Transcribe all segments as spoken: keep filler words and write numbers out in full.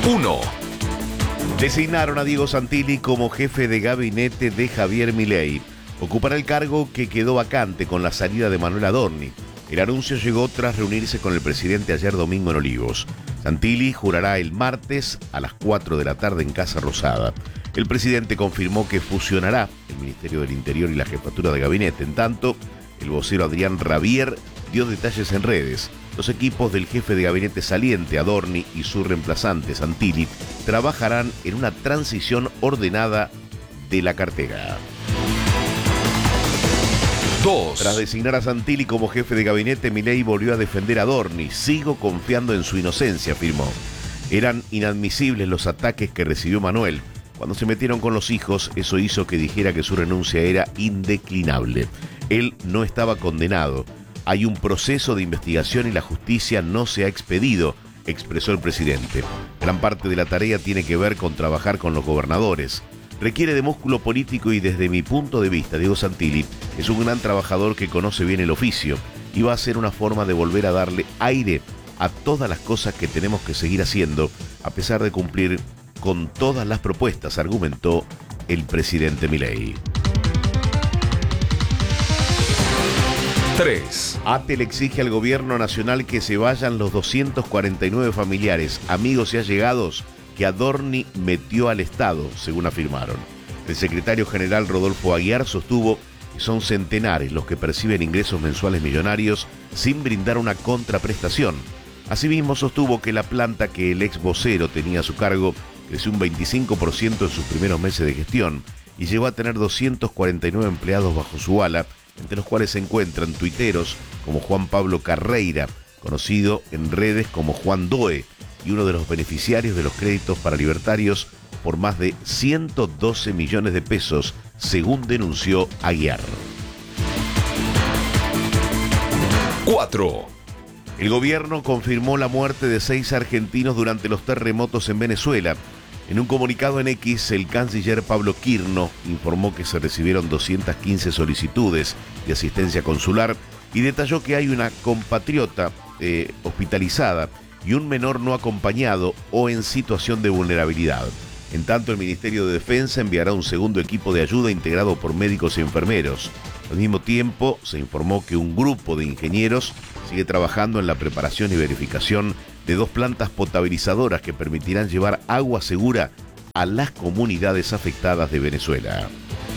uno. Designaron a Diego Santilli como jefe de gabinete de Javier Milei. Ocupará el cargo que quedó vacante con la salida de Manuel Adorni. El anuncio llegó tras reunirse con el presidente ayer domingo en Olivos. Santilli jurará el martes a las cuatro de la tarde en Casa Rosada. El presidente confirmó que fusionará el Ministerio del Interior y la Jefatura de Gabinete. En tanto, el vocero Adrián Rabier dio detalles en redes. Los equipos del jefe de gabinete saliente, Adorni, y su reemplazante, Santilli, trabajarán en una transición ordenada de la cartera. dos. Tras designar a Santilli como jefe de gabinete, Milei volvió a defender a Adorni. Sigo confiando en su inocencia, afirmó. Eran inadmisibles los ataques que recibió Manuel. Cuando se metieron con los hijos, eso hizo que dijera que su renuncia era indeclinable. Él no estaba condenado. Hay un proceso de investigación y la justicia no se ha expedido, expresó el presidente. Gran parte de la tarea tiene que ver con trabajar con los gobernadores. Requiere de músculo político y desde mi punto de vista, Diego Santilli es un gran trabajador que conoce bien el oficio y va a ser una forma de volver a darle aire a todas las cosas que tenemos que seguir haciendo, a pesar de cumplir con todas las propuestas, argumentó el presidente Milei. tres. ATE le exige al gobierno nacional que se vayan los doscientos cuarenta y nueve familiares, amigos y allegados que Adorni metió al Estado, según afirmaron. El secretario general Rodolfo Aguiar sostuvo que son centenares los que perciben ingresos mensuales millonarios sin brindar una contraprestación. Asimismo, sostuvo que la planta que el ex vocero tenía a su cargo creció un veinticinco por ciento en sus primeros meses de gestión y llegó a tener doscientos cuarenta y nueve empleados bajo su ala, entre los cuales se encuentran tuiteros como Juan Pablo Carreira, conocido en redes como Juan Doe, y uno de los beneficiarios de los créditos para libertarios por más de ciento doce millones de pesos, según denunció Aguiar. cuatro. El gobierno confirmó la muerte de seis argentinos durante los terremotos en Venezuela. En un comunicado en X, el canciller Pablo Quirno informó que se recibieron doscientas quince solicitudes de asistencia consular y detalló que hay una compatriota eh, hospitalizada y un menor no acompañado o en situación de vulnerabilidad. En tanto, el Ministerio de Defensa enviará un segundo equipo de ayuda integrado por médicos y enfermeros. Al mismo tiempo, se informó que un grupo de ingenieros sigue trabajando en la preparación y verificación de dos plantas potabilizadoras que permitirán llevar agua segura a las comunidades afectadas de Venezuela.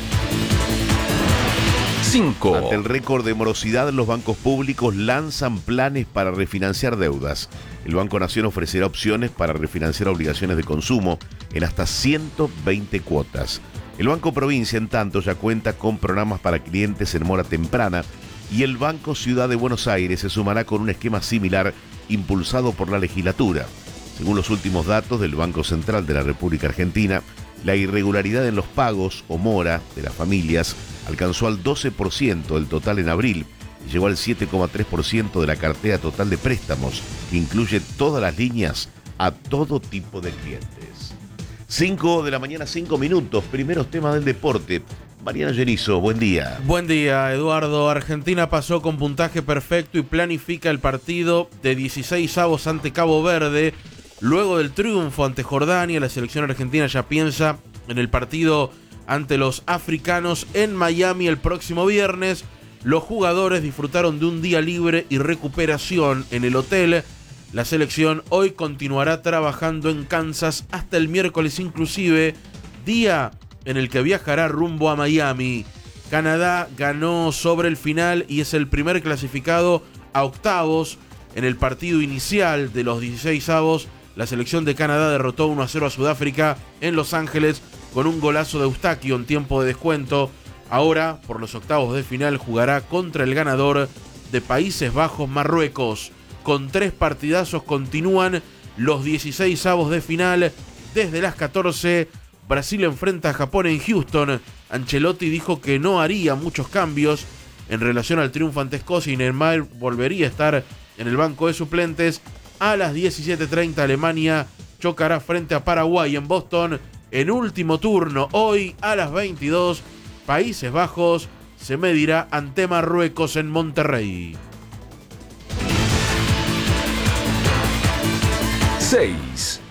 cinco. Ante el récord de morosidad, los bancos públicos lanzan planes para refinanciar deudas. El Banco Nación ofrecerá opciones para refinanciar obligaciones de consumo en hasta ciento veinte cuotas. El Banco Provincia, en tanto, ya cuenta con programas para clientes en mora temprana y el Banco Ciudad de Buenos Aires se sumará con un esquema similar impulsado por la legislatura. Según los últimos datos del Banco Central de la República Argentina, la irregularidad en los pagos o mora de las familias alcanzó al doce por ciento del total en abril y llegó al siete coma tres por ciento de la cartera total de préstamos, que incluye todas las líneas a todo tipo de clientes. cinco de la mañana, cinco minutos, primeros temas del deporte. Mariano Gerizo, buen día. Buen día, Eduardo. Argentina pasó con puntaje perfecto y planifica el partido de dieciséis avos ante Cabo Verde. Luego del triunfo ante Jordania, la selección argentina ya piensa en el partido ante los africanos en Miami el próximo viernes. Los jugadores disfrutaron de un día libre y recuperación en el hotel. La selección hoy continuará trabajando en Kansas hasta el miércoles inclusive, día en el que viajará rumbo a Miami. Canadá ganó sobre el final y es el primer clasificado a octavos. En el partido inicial de los dieciséis avos, la selección de Canadá derrotó uno a cero a Sudáfrica en Los Ángeles con un golazo de Eustaquio en tiempo de descuento. Ahora, por los octavos de final, jugará contra el ganador de Países Bajos-Marruecos. Con tres partidazos continúan los dieciséis avos de final. Desde las catorce, Brasil enfrenta a Japón en Houston. Ancelotti dijo que no haría muchos cambios en relación al triunfo ante Escocia y Neymar volvería a estar en el banco de suplentes. A las diecisiete treinta, Alemania chocará frente a Paraguay en Boston en último turno. Hoy a las veintidós, Países Bajos se medirá ante Marruecos en Monterrey. seis.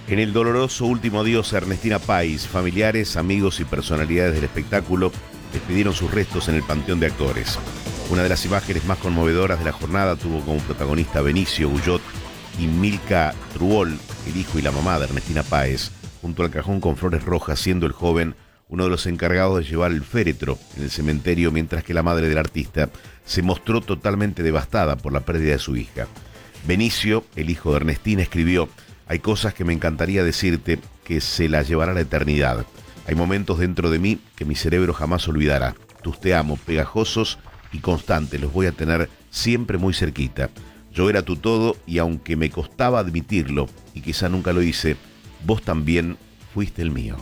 En el doloroso último adiós a Ernestina Páez, familiares, amigos y personalidades del espectáculo despidieron sus restos en el Panteón de Actores. Una de las imágenes más conmovedoras de la jornada tuvo como protagonista a Benicio Guyot y Milka Truol, el hijo y la mamá de Ernestina Páez, junto al cajón con flores rojas, siendo el joven uno de los encargados de llevar el féretro en el cementerio, mientras que la madre del artista se mostró totalmente devastada por la pérdida de su hija. Benicio, el hijo de Ernestina, escribió: «Hay cosas que me encantaría decirte que se las llevará la eternidad. Hay momentos dentro de mí que mi cerebro jamás olvidará. Tus te amo, pegajosos y constantes, los voy a tener siempre muy cerquita. Yo era tu todo y aunque me costaba admitirlo, y quizá nunca lo hice, vos también fuiste el mío».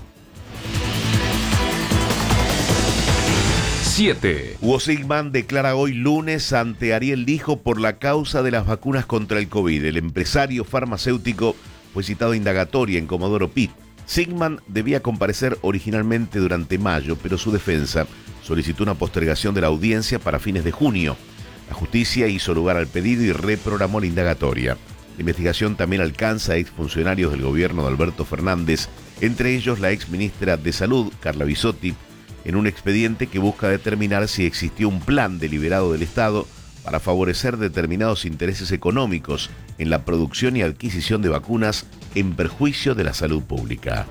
siete. Hugo Sigman declara hoy lunes ante Ariel Lijo por la causa de las vacunas contra el COVID. El empresario farmacéutico fue citado a indagatoria en Comodoro Pi. Sigman debía comparecer originalmente durante mayo, pero su defensa solicitó una postergación de la audiencia para fines de junio. La justicia hizo lugar al pedido y reprogramó la indagatoria. La investigación también alcanza a exfuncionarios del gobierno de Alberto Fernández, entre ellos la exministra de Salud, Carla Bisotti, en un expediente que busca determinar si existió un plan deliberado del Estado para favorecer determinados intereses económicos en la producción y adquisición de vacunas en perjuicio de la salud pública.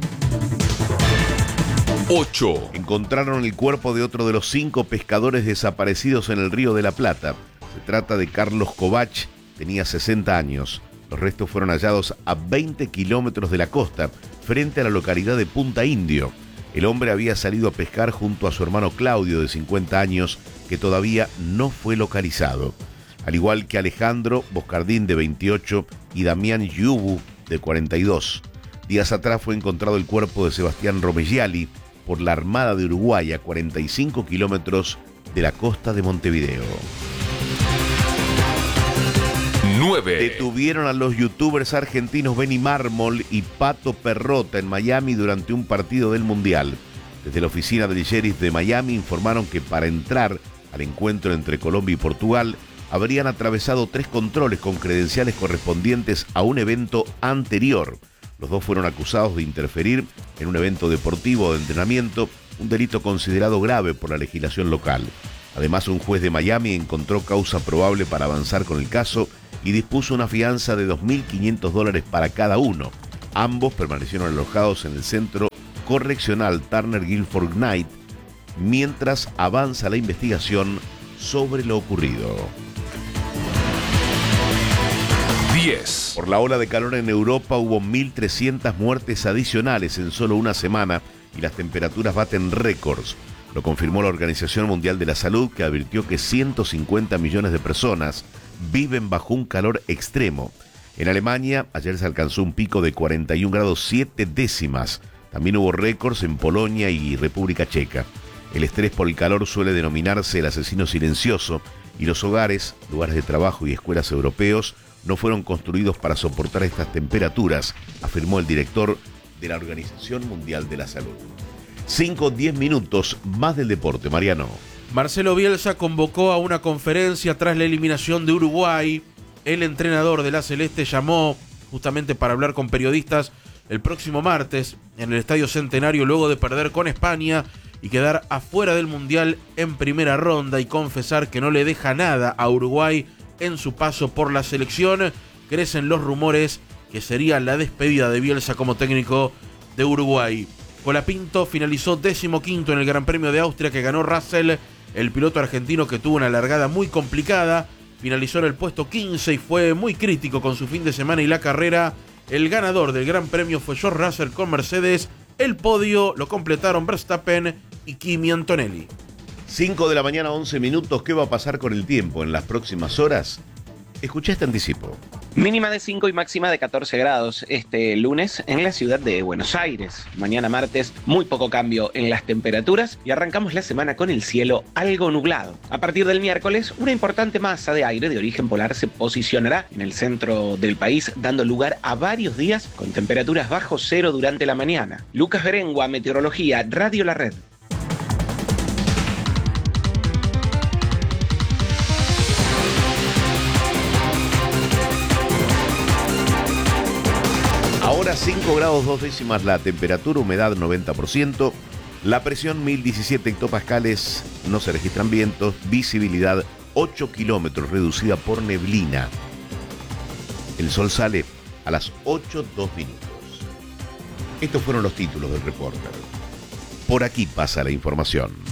ocho. Encontraron el cuerpo de otro de los cinco pescadores desaparecidos en el Río de la Plata. Se trata de Carlos Kovach, tenía sesenta años. Los restos fueron hallados a veinte kilómetros de la costa, frente a la localidad de Punta Indio. El hombre había salido a pescar junto a su hermano Claudio, de cincuenta años, que todavía no fue localizado. Al igual que Alejandro Boscardín, de veintiocho, y Damián Yubu, de cuarenta y dos. Días atrás fue encontrado el cuerpo de Sebastián Romegiali por la Armada de Uruguay, a cuarenta y cinco kilómetros de la costa de Montevideo. nueve. Detuvieron a los youtubers argentinos Benny Mármol y Pato Perrota en Miami durante un partido del Mundial. Desde la oficina del sheriff de Miami informaron que para entrar al encuentro entre Colombia y Portugal habrían atravesado tres controles con credenciales correspondientes a un evento anterior. Los dos fueron acusados de interferir en un evento deportivo o de entrenamiento, un delito considerado grave por la legislación local. Además, un juez de Miami encontró causa probable para avanzar con el caso y dispuso una fianza de dos mil quinientos dólares para cada uno. Ambos permanecieron alojados en el centro correccional Turner Guilford Knight mientras avanza la investigación sobre lo ocurrido. diez. Por la ola de calor en Europa hubo mil trescientas muertes adicionales en solo una semana y las temperaturas baten récords. Lo confirmó la Organización Mundial de la Salud, que advirtió que ciento cincuenta millones de personas viven bajo un calor extremo. En Alemania, ayer se alcanzó un pico de cuarenta y un grados siete décimas. También hubo récords en Polonia y República Checa. El estrés por el calor suele denominarse el asesino silencioso, y los hogares, lugares de trabajo y escuelas europeos no fueron construidos para soportar estas temperaturas, afirmó el director de la Organización Mundial de la Salud. cinco, diez minutos más del deporte, Mariano. Marcelo Bielsa convocó a una conferencia tras la eliminación de Uruguay. El entrenador de la Celeste llamó justamente para hablar con periodistas el próximo martes en el Estadio Centenario, luego de perder con España y quedar afuera del Mundial en primera ronda, y confesar que no le deja nada a Uruguay en su paso por la selección. Crecen los rumores que sería la despedida de Bielsa como técnico de Uruguay. Colapinto finalizó decimoquinto en el Gran Premio de Austria, que ganó Russell, el piloto argentino que tuvo una largada muy complicada. Finalizó en el puesto quince y fue muy crítico con su fin de semana y la carrera. El ganador del Gran Premio fue George Russell con Mercedes. El podio lo completaron Verstappen y Kimi Antonelli. cinco de la mañana, once minutos. ¿Qué va a pasar con el tiempo en las próximas horas? Escuché este anticipo. Mínima de cinco y máxima de catorce grados este lunes en la ciudad de Buenos Aires. Mañana martes, muy poco cambio en las temperaturas y arrancamos la semana con el cielo algo nublado. A partir del miércoles, una importante masa de aire de origen polar se posicionará en el centro del país, dando lugar a varios días con temperaturas bajo cero durante la mañana. Lucas Berengua, Meteorología, Radio La Red. Ahora cinco grados dos décimas la temperatura, humedad noventa por ciento, la presión mil diecisiete hectopascales, no se registran vientos, visibilidad ocho kilómetros reducida por neblina. El sol sale a las ocho dos minutos. Estos fueron los títulos del reporter. Por aquí pasa la información.